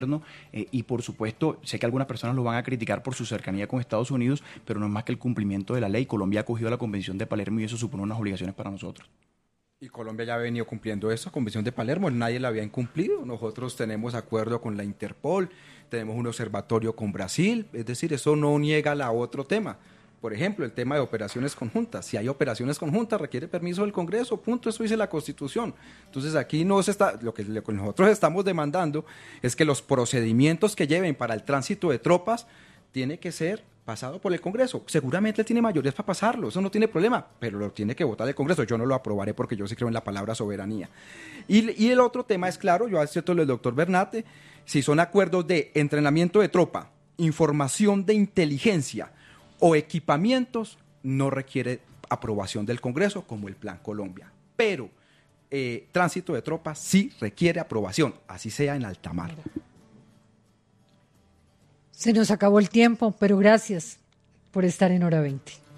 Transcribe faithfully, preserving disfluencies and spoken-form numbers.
Eh, y por supuesto, sé que algunas personas lo van a criticar por su cercanía con Estados Unidos, pero no es más que el cumplimiento de la ley. Colombia ha acogido a la Convención de Palermo y eso supone unas obligaciones para nosotros. Y Colombia ya ha venido cumpliendo eso, Convención de Palermo, nadie la había incumplido. Nosotros tenemos acuerdo con la Interpol, tenemos un observatorio con Brasil, es decir, eso no niega la otro tema. Por ejemplo, el tema de operaciones conjuntas. Si hay operaciones conjuntas, requiere permiso del Congreso, punto, eso dice la Constitución. Entonces aquí no se está, lo que, lo que nosotros estamos demandando es que los procedimientos que lleven para el tránsito de tropas tiene que ser pasado por el Congreso. Seguramente él tiene mayorías para pasarlo, eso no tiene problema, pero lo tiene que votar el Congreso. Yo no lo aprobaré porque yo sí creo en la palabra soberanía. Y, y el otro tema es claro, yo acepto lo del doctor Bernate, si son acuerdos de entrenamiento de tropa, información de inteligencia o equipamientos, no requiere aprobación del Congreso como el Plan Colombia. Pero eh, tránsito de tropas sí requiere aprobación, así sea en alta mar. Se nos acabó el tiempo, pero gracias por estar en Hora veinte.